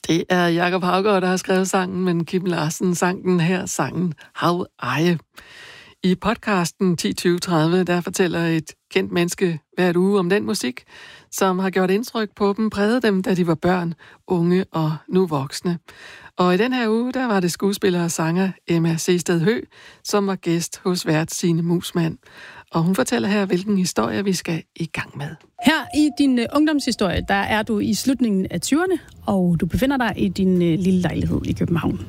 Det er Jakob Haugaard, der har skrevet sangen, men Kim Larsen sang den her sangen Hav Eje. I podcasten 10-20-30, der fortæller et kendt menneske hvert uge om den musik, som har gjort indtryk på dem, præget dem, da de var børn, unge og nu voksne. Og i den her uge, der var det skuespiller og sanger Emma Sehsted Høegh, som var gæst hos vært Signe Muusmann. Og hun fortæller her, hvilken historie vi skal i gang med. Her i din ungdomshistorie, der er du i slutningen af 20'erne, og du befinder dig i din lille lejlighed i København.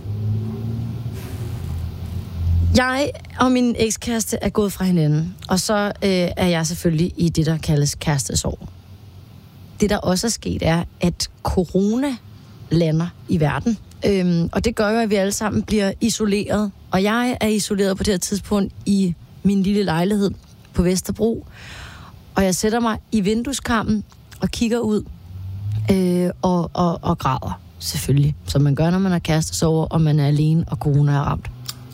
Jeg og min ekskæreste er gået fra hinanden, og så er jeg selvfølgelig i det, der kaldes kærestesorg. Det, der også er sket, er, at corona lander i verden. Og det gør jo, at vi alle sammen bliver isoleret. Og jeg er isoleret på det her tidspunkt i min lille lejlighed på Vesterbro. Og jeg sætter mig i vindueskarmen og kigger ud og græder, selvfølgelig. Som man gør, når man er kærestesorger, og man er alene, og corona er ramt.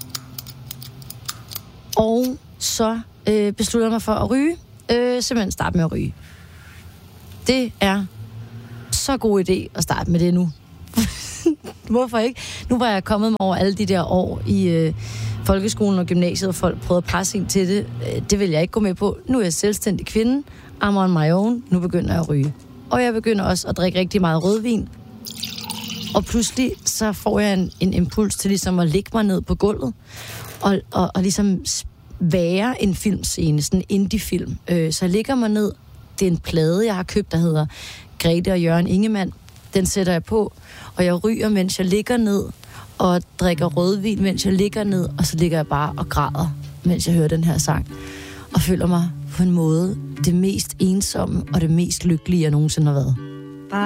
Og så beslutter jeg mig for at ryge. Simpelthen starte med at ryge. Det er så god idé at starte med det nu. Hvorfor ikke? Nu var jeg kommet mig over alle de der år i folkeskolen og gymnasiet, og folk prøvede at presse ind til det. Det vil jeg ikke gå med på. Nu er jeg selvstændig kvinde. I'm on my own. Nu begynder jeg at ryge. Og jeg begynder også at drikke rigtig meget rødvin. Og pludselig så får jeg en impuls til ligesom at lægge mig ned på gulvet og ligesom være en filmscene, sådan en indie-film. Så jeg ligger mig ned. Det er en plade, jeg har købt, der hedder Grete og Jørgen Ingemann. Den sætter jeg på, og jeg ryger, mens jeg ligger ned, og drikker rødvin, mens jeg ligger ned, og så ligger jeg bare og græder, mens jeg hører den her sang. Og føler mig på en måde det mest ensomme og det mest lykkelige, jeg nogensinde har været.